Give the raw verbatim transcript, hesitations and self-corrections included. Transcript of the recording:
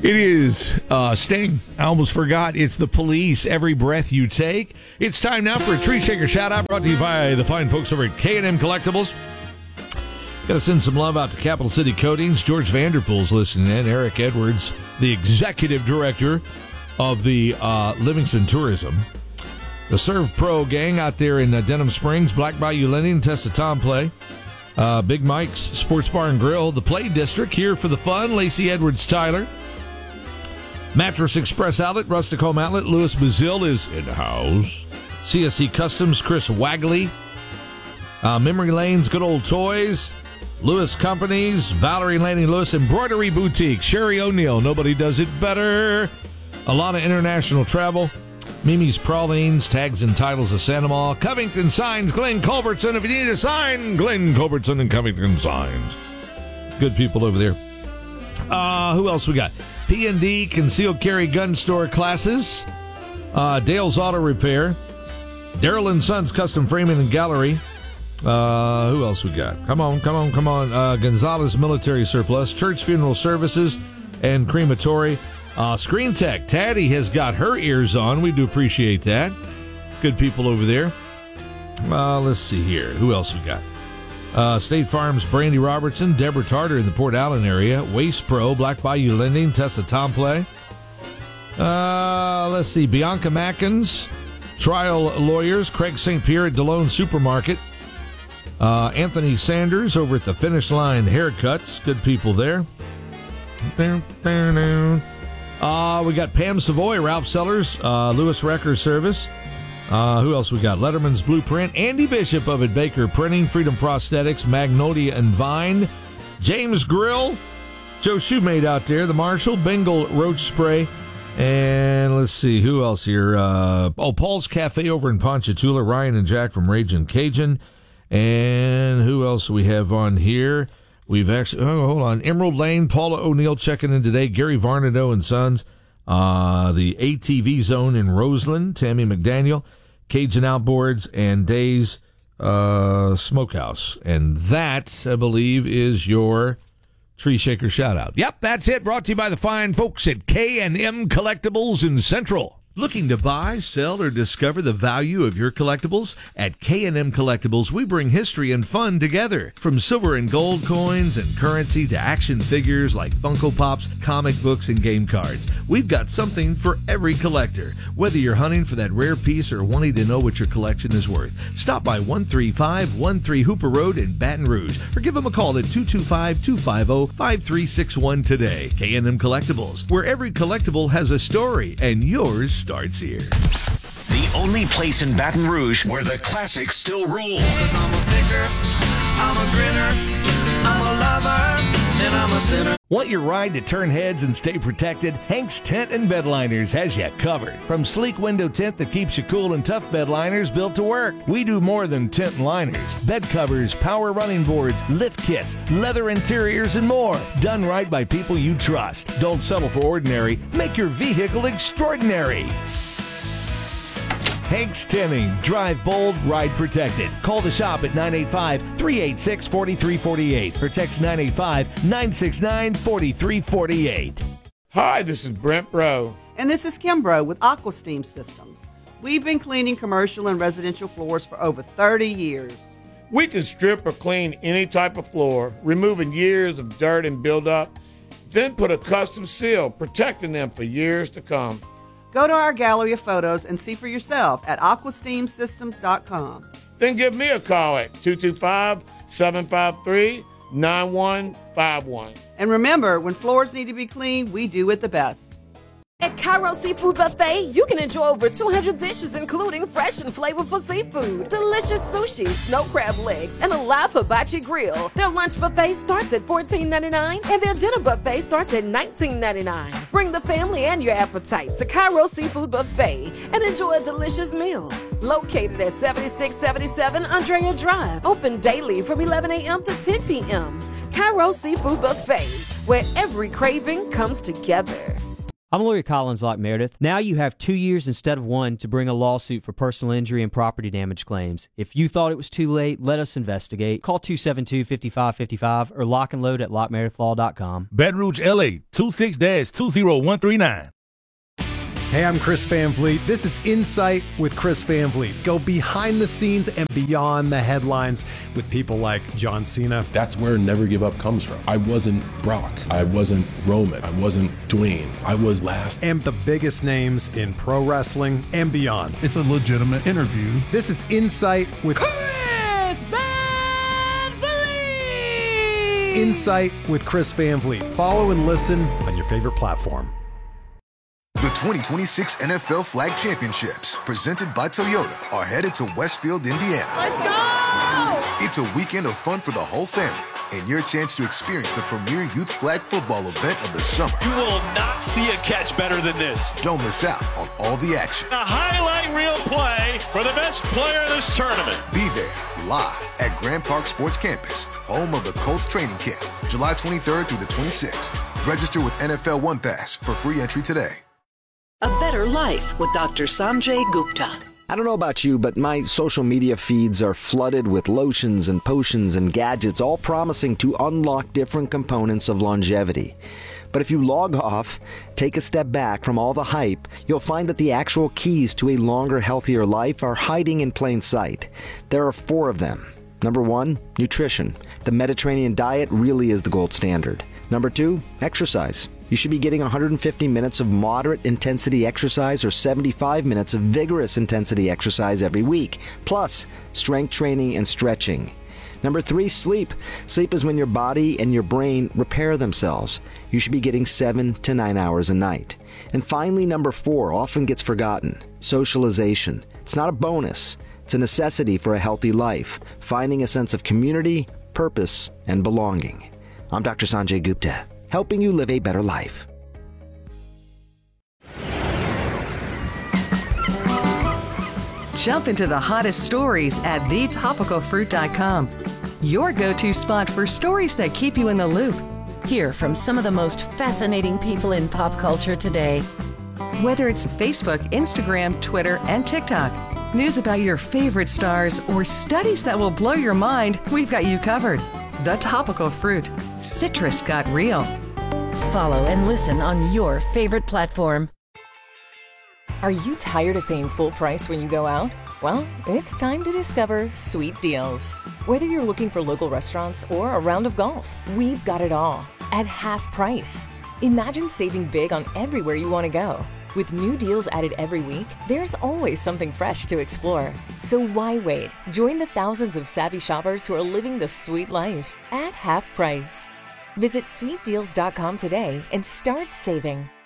It is uh, Sting. I almost forgot. It's the Police, Every Breath You Take. It's time now for a Tree Shaker shout-out brought to you by the fine folks over at K and M Collectibles. Got to send some love out to Capital City Coatings. George Vanderpool's listening in. Eric Edwards, the executive director of the uh, Livingston Tourism. The Serve Pro gang out there in uh, Denham Springs, Black Bayou Lending, Tessa Tom Play. Uh, Big Mike's Sports Bar and Grill. The Play District here for the fun. Lacey Edwards Tyler. Mattress Express Outlet, Rustic Home Outlet, Louis Bazil is in-house. C S C Customs, Chris Wagley. Uh, Memory Lane's Good Old Toys. Lewis Companies, Valerie and Laney Lewis, Embroidery Boutique, Sherry O'Neill, Nobody Does It Better. Alana International Travel. Mimi's Pralines, Tags and Titles of Santa Ma. Covington Signs, Glenn Culbertson. If you need a sign, Glenn Culbertson and Covington Signs. Good people over there. Uh, who else we got? P and D Concealed Carry Gun Store Classes. Uh, Dale's Auto Repair. Darrell and Sons Custom Framing and Gallery. Uh, who else we got? Come on, come on, come on. Uh, Gonzalez Military Surplus. Church Funeral Services and Crematory. Uh, Screen Tech. Taddy has got her ears on. We do appreciate that. Good people over there. Uh, let's see here. Who else we got? Uh, State Farm's Brandy Robertson, Deborah Tarter in the Port Allen area, Waste Pro, Black Bayou Lending, Tessa Tomplay. Uh, let's see, Bianca Mackins, Trial Lawyers, Craig Saint Pierre at DeLone Supermarket, uh, Anthony Sanders over at the Finish Line Haircuts, good people there. Uh, we got Pam Savoy, Ralph Sellers, uh, Lewis Wrecker Service. Uh, who else we got? Letterman's Blueprint, Andy Bishop of it Baker Printing, Freedom Prosthetics, Magnolia and Vine, James Grill, Joe Shoemade out there, the Marshall, Bengal Roach Spray, and let's see, who else here? Uh, oh, Paul's Cafe over in Ponchatoula, Ryan and Jack from Ragin' Cajun, and who else we have on here? We've actually, oh, hold on, Emerald Lane, Paula O'Neill checking in today, Gary Varnado and Sons, uh, the A T V Zone in Roseland, Tammy McDaniel, Cajun Outboards, and Days uh, Smokehouse. And that, I believe, is your Tree Shaker shout-out. Yep, that's it. Brought to you by the fine folks at K and M Collectibles in Central. Looking to buy, sell, or discover the value of your collectibles? At K and M Collectibles, we bring history and fun together. From silver and gold coins and currency to action figures like Funko Pops, comic books, and game cards, we've got something for every collector. Whether you're hunting for that rare piece or wanting to know what your collection is worth, stop by one three five one three Hooper Road in Baton Rouge or give them a call at two two five, two five zero, five three six one today. K and M Collectibles, where every collectible has a story and yours starts here. The only place in Baton Rouge where the classics still rule. I'm a picker, I'm a grinner, I'm a lover, and I'm a sinner. Want your ride to turn heads and stay protected? Hank's Tent and Bedliners has you covered. From sleek window tent that keeps you cool and tough bedliners built to work. We do more than tent and liners. Bed covers, power running boards, lift kits, leather interiors, and more. Done right by people you trust. Don't settle for ordinary. Make your vehicle extraordinary. Hank's Tinning. Drive bold, ride protected. Call the shop at nine eight five, three eight six, four three four eight or text nine eight five, nine six nine, four three four eight. Hi, this is Brent Bro. And this is Kim Bro with AquaSteam Systems. We've been cleaning commercial and residential floors for over thirty years. We can strip or clean any type of floor, removing years of dirt and buildup, then put a custom seal, protecting them for years to come. Go to our gallery of photos and see for yourself at aqua steam systems dot com. Then give me a call at two two five, seven five three, nine one five one. And remember, when floors need to be cleaned, we do it the best. At Cairo Seafood Buffet, you can enjoy over two hundred dishes, including fresh and flavorful seafood, delicious sushi, snow crab legs, and a live hibachi grill. Their lunch buffet starts at fourteen ninety-nine, and their dinner buffet starts at nineteen ninety-nine. Bring the family and your appetite to Cairo Seafood Buffet and enjoy a delicious meal. Located at seventy-six seventy-seven Andrea Drive, open daily from eleven a.m. to ten p.m. Cairo Seafood Buffet, where every craving comes together. I'm lawyer Collins Locke Meredith. Now you have two years instead of one to bring a lawsuit for personal injury and property damage claims. If you thought it was too late, let us investigate. Call two seven two, five five five five or lock and load at lock meredith law dot com. Baton Rouge, L A, two six two zero one three nine. Hey, I'm Chris Van Vliet. This is Insight with Chris Van Vliet. Go behind the scenes and beyond the headlines with people like John Cena. That's where Never Give Up comes from. I wasn't Brock. I wasn't Roman. I wasn't Dwayne. I was last. And the biggest names in pro wrestling and beyond. It's a legitimate interview. This is Insight with Chris Van Vliet! Insight with Chris Van Vliet. Follow and listen on your favorite platform. The twenty twenty-six N F L Flag Championships, presented by Toyota, are headed to Westfield, Indiana. Let's go! It's a weekend of fun for the whole family and your chance to experience the premier youth flag football event of the summer. You will not see a catch better than this. Don't miss out on all the action. A highlight reel play for the best player of this tournament. Be there live at Grand Park Sports Campus, home of the Colts training camp, July twenty-third through the twenty-sixth. Register with N F L One Pass for free entry today. A Better Life with Doctor Sanjay Gupta. I don't know about you, but my social media feeds are flooded with lotions and potions and gadgets, all promising to unlock different components of longevity. But if you log off, take a step back from all the hype, you'll find that the actual keys to a longer, healthier life are hiding in plain sight. There are four of them. Number one, nutrition. The Mediterranean diet really is the gold standard. Number two, exercise. You should be getting one hundred fifty minutes of moderate intensity exercise or seventy-five minutes of vigorous intensity exercise every week, plus strength training and stretching. Number three, sleep. Sleep is when your body and your brain repair themselves. You should be getting seven to nine hours a night. And finally, number four, often gets forgotten, socialization. It's not a bonus. It's a necessity for a healthy life, finding a sense of community, purpose, and belonging. I'm Doctor Sanjay Gupta, helping you live a better life. Jump into the hottest stories at the topical fruit dot com, your go-to spot for stories that keep you in the loop. Hear from some of the most fascinating people in pop culture today. Whether it's Facebook, Instagram, Twitter, and TikTok, news about your favorite stars, or studies that will blow your mind, we've got you covered. The Topical Fruit. Citrus got real. Follow and listen on your favorite platform. Are you tired of paying full price when you go out? Well, it's time to discover Sweet Deals. Whether you're looking for local restaurants or a round of golf, we've got it all at half price. Imagine saving big on everywhere you want to go. With new deals added every week, there's always something fresh to explore. So why wait? Join the thousands of savvy shoppers who are living the sweet life at half price. Visit sweet deals dot com today and start saving.